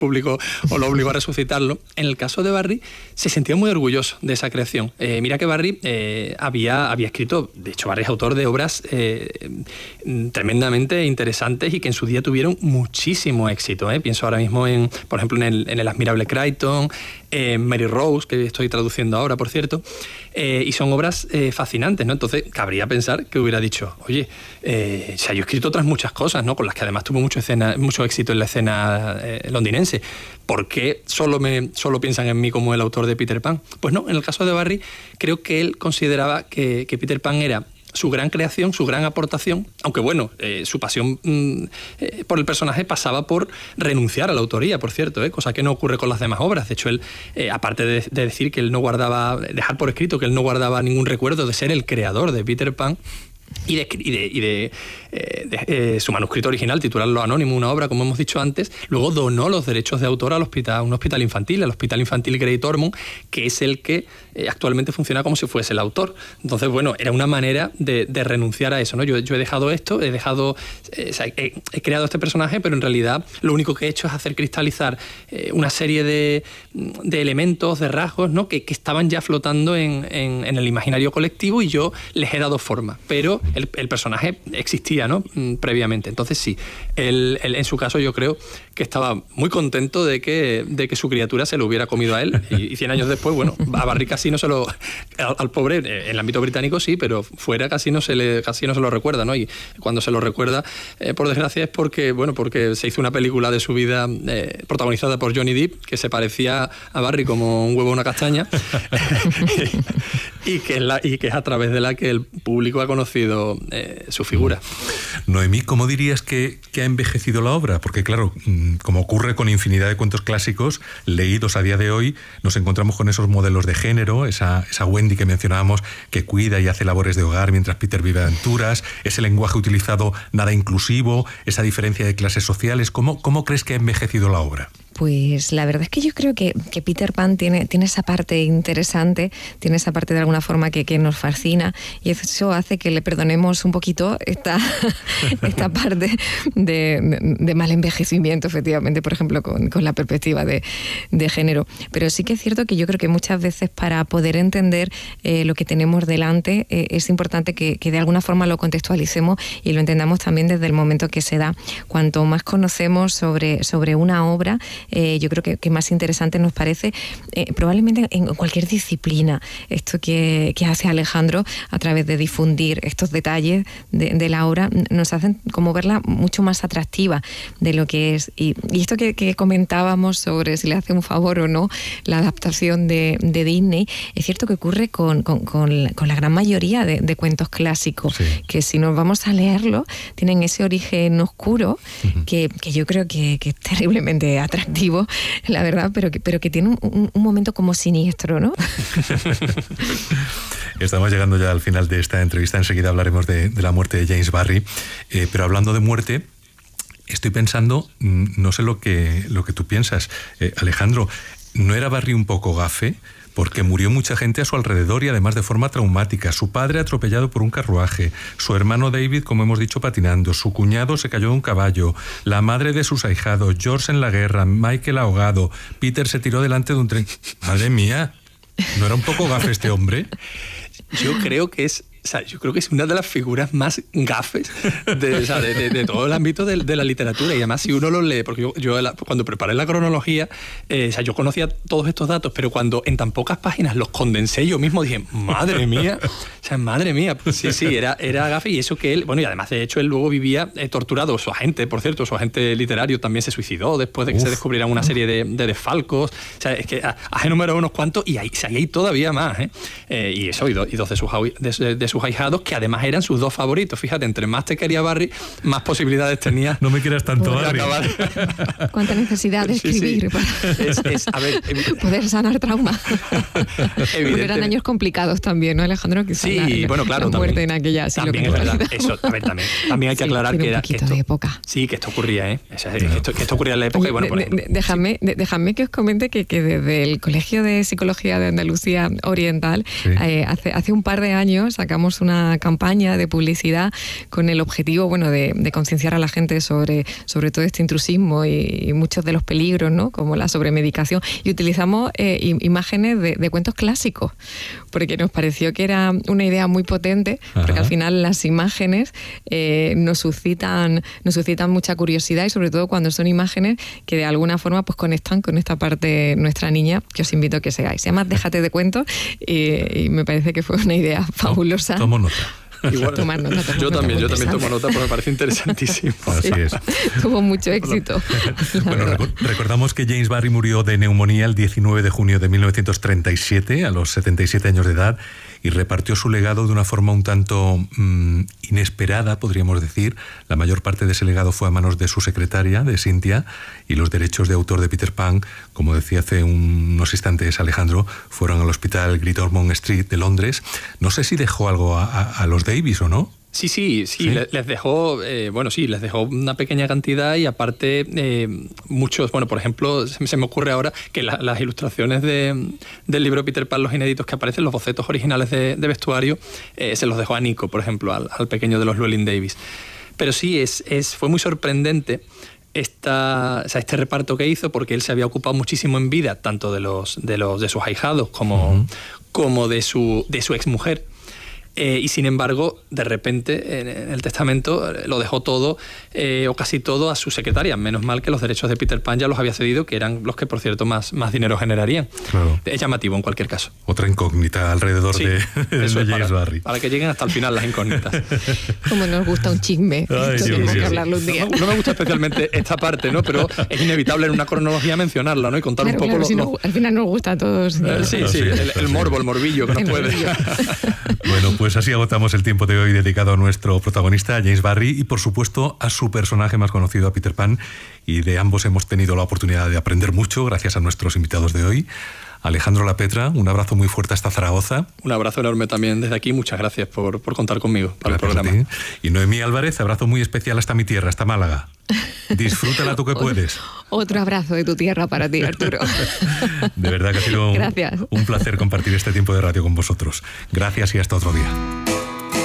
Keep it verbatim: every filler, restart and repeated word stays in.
público o lo obligó a resucitarlo. En el caso de Barry, se sentía muy orgulloso de esa creación. Eh, mira que Barry eh, había, había escrito, de hecho Barry es autor de obras eh, tremendamente interesantes y que en su día tuvieron muchísimo éxito. ¿eh? Pienso ahora mismo en, por ejemplo, en el, en el admirable Crichton, eh, Mary Rose, que estoy traduciendo ahora, por cierto, eh, y son obras eh, fascinantes, ¿no? Entonces, cabría pensar que hubiera dicho, oye, eh, o sea, yo he escrito otras muchas cosas, ¿no? Con las que además tuvo mucho, escena, mucho éxito en la escena eh, londinense. ¿Por qué solo, me, solo piensan en mí como el autor de Peter Pan? Pues no, en el caso de Barry, creo que él consideraba que, que Peter Pan era su gran creación, su gran aportación, aunque bueno, eh, su pasión mmm, eh, por el personaje pasaba por renunciar a la autoría, por cierto, ¿eh? Cosa que no ocurre con las demás obras. De hecho, él, eh, aparte de, de decir que él no guardaba, dejar por escrito que él no guardaba ningún recuerdo de ser el creador de Peter Pan, y de, y de, y de, eh, de eh, su manuscrito original, titularlo Anónimo, una obra, como hemos dicho antes, luego donó los derechos de autor al hospital, a un hospital infantil, al Hospital Infantil Great Ormond, que es el que eh, actualmente funciona como si fuese el autor. Entonces, bueno, era una manera de, de renunciar a eso, ¿no? Yo, yo he dejado esto, he dejado, eh, o sea, he, he creado este personaje, pero en realidad lo único que he hecho es hacer cristalizar eh, una serie de, de elementos, de rasgos, ¿no? que, que estaban ya flotando en, en, en el imaginario colectivo y yo les he dado forma, pero El, el personaje existía, ¿no? previamente. Entonces sí, él, él, en su caso yo creo que estaba muy contento de que, de que su criatura se lo hubiera comido a él y, y cien años después, bueno, a Barry casi no se lo... Al, al pobre, en el ámbito británico sí, pero fuera casi no se le casi no se lo recuerda, ¿no? Y cuando se lo recuerda, eh, por desgracia, es porque, bueno, porque se hizo una película de su vida eh, protagonizada por Johnny Depp que se parecía a Barry como un huevo a una castaña y, que es la, y que es a través de la que el público ha conocido Eh, su figura. Noemí, ¿cómo dirías que, que ha envejecido la obra? Porque claro, como ocurre con infinidad de cuentos clásicos leídos a día de hoy, nos encontramos con esos modelos de género, esa, esa Wendy que mencionábamos, que cuida y hace labores de hogar mientras Peter vive aventuras, ese lenguaje utilizado nada inclusivo, esa diferencia de clases sociales. ¿Cómo, cómo crees que ha envejecido la obra? Pues la verdad es que yo creo que, que Peter Pan tiene, tiene esa parte interesante, tiene esa parte de alguna forma que, que nos fascina y eso hace que le perdonemos un poquito esta, esta parte de, de, de mal envejecimiento, efectivamente, por ejemplo, con, con la perspectiva de, de género. Pero sí que es cierto que yo creo que muchas veces para poder entender eh, lo que tenemos delante eh, es importante que, que de alguna forma lo contextualicemos y lo entendamos también desde el momento que se da. Cuanto más conocemos sobre, sobre una obra, Eh, yo creo que, que más interesante nos parece, eh, probablemente en cualquier disciplina, esto que, que hace Alejandro a través de difundir estos detalles de, de la obra, nos hacen como verla mucho más atractiva de lo que es. Y, y esto que, que comentábamos sobre si le hace un favor o no la adaptación de, de Disney, es cierto que ocurre con, con, con, la, con la gran mayoría de, de cuentos clásicos, sí. que si nos vamos a leerlo, tienen ese origen oscuro, uh-huh. que, que yo creo que, que es terriblemente atractivo, la verdad, pero que, pero que tiene un, un momento como siniestro, ¿no? Estamos llegando ya al final de esta entrevista. Enseguida hablaremos de, de la muerte de James Barry. Eh, pero hablando de muerte, estoy pensando, no sé lo que, lo que tú piensas, eh, Alejandro, ¿no era Barry un poco gafe? Porque murió mucha gente a su alrededor y además de forma traumática. Su padre atropellado por un carruaje, su hermano David, como hemos dicho, patinando, su cuñado se cayó de un caballo, la madre de sus ahijados, George en la guerra, Michael ahogado, Peter se tiró delante de un tren. Madre mía, ¿no era un poco gafe este hombre? Yo creo que es... O sea, yo creo que es una de las figuras más gafes de, o sea, de, de, de todo el ámbito de, de la literatura. Y además, si uno lo lee, porque yo, yo la, cuando preparé la cronología, eh, o sea, yo conocía todos estos datos, pero cuando en tan pocas páginas los condensé yo mismo, dije, madre mía, o sea, madre mía. Sí, sí, era, era gafe. Y eso que él, bueno, y además, de hecho, él luego vivía eh, torturado. Su agente, por cierto, su agente literario también se suicidó después de que Uf. se descubrieran una serie de, de desfalcos. O sea, es que has enumerado unos cuantos y hay, o sea, hay todavía más, ¿eh? eh y eso, y, do, y dos de sus, de, de sus ahijados, que además eran sus dos favoritos. Fíjate, entre más te quería Barry, más posibilidades tenía. No me quieras tanto, Barry. Cuánta necesidad de escribir sí, sí. para es, es, a ver, poder sanar trauma. Bueno, eran años complicados también, ¿no, Alejandro? Quizá sí, la, bueno, claro. La muerte también, en aquella también es verdad. Eso, a ver, también, también hay que sí, aclarar que era que esto, de época. Sí, que esto ocurría, ¿eh? O sea, que, esto, que esto ocurría en la época. Oye, y bueno, de, por ejemplo, de, déjame, sí. de, déjame que os comente que, que desde el Colegio de Psicología de Andalucía Oriental, sí. eh, hace, hace un par de años sacamos lanzamos una campaña de publicidad con el objetivo, bueno, de, de concienciar a la gente sobre, sobre todo este intrusismo y, y muchos de los peligros, ¿no? Como la sobremedicación. Y utilizamos eh, imágenes de, de cuentos clásicos, porque nos pareció que era una idea muy potente, porque Ajá. al final las imágenes eh, nos suscitan, nos suscitan mucha curiosidad, y sobre todo cuando son imágenes que de alguna forma pues conectan con esta parte nuestra niña, que os invito a que seáis. Se llama Déjate de cuentos, y, y me parece que fue una idea fabulosa. Tomo nota. Igual, tomar nota, tomar yo nota, también, yo también tomo nota porque me parece interesantísimo. Así sí, es. Tuvo mucho éxito. Bueno, rec- recordamos que James Barrie murió de neumonía el diecinueve de junio de mil novecientos treinta y siete, a los setenta y siete años de edad, y repartió su legado de una forma un tanto mmm, inesperada, podríamos decir. La mayor parte de ese legado fue a manos de su secretaria, de Cynthia, y los derechos de autor de Peter Pan, como decía hace unos instantes Alejandro, fueron al hospital Great Ormond Street de Londres. No sé si dejó algo a, a, a los Davis o no. Sí, sí, sí, ¿Sí? les dejó, eh, bueno, sí, les dejó una pequeña cantidad, y aparte eh, muchos, bueno, por ejemplo, se, se me ocurre ahora que la, las ilustraciones de, del libro Peter Pan, los inéditos que aparecen, los bocetos originales de, de vestuario, eh, se los dejó a Nico, por ejemplo, al, al pequeño de los Llewellyn Davis. Pero sí, es, es, fue muy sorprendente esta, o sea, este reparto que hizo, porque él se había ocupado muchísimo en vida, tanto de los de, los, de sus ahijados como, uh-huh. como de su, de su exmujer. Eh, y sin embargo, de repente, en, en el testamento lo dejó todo, eh, o casi todo, a su secretaria. Menos mal que los derechos de Peter Pan ya los había cedido, que eran los que, por cierto, más, más dinero generarían. Claro. Es llamativo en cualquier caso. Otra incógnita alrededor sí, de, de eso James para, Barrie. Para que lleguen hasta el final las incógnitas. Como nos gusta un chisme. Ay, Esto tenemos que hablarlo un día. No, no me gusta especialmente esta parte, ¿no? Pero es inevitable en una cronología mencionarla, ¿no? Y contar claro, un poco... Claro, lo, si lo... no, al final nos gusta a todos. Eh, sí, sí, el, el morbo, el morbillo que nos puede... Bueno, pues así agotamos el tiempo de hoy dedicado a nuestro protagonista, James Barrie, y por supuesto a su personaje más conocido, a Peter Pan, y de ambos hemos tenido la oportunidad de aprender mucho gracias a nuestros invitados de hoy. Alejandro Lapetra, un abrazo muy fuerte hasta Zaragoza. Un abrazo enorme también desde aquí, muchas gracias por, por contar conmigo para gracias el programa. Y Noemí Álvarez, abrazo muy especial hasta mi tierra, hasta Málaga. Disfrútala tú que puedes. Otro abrazo de tu tierra para ti, Arturo. De verdad que ha sido un, un placer compartir este tiempo de radio con vosotros. Gracias y hasta otro día.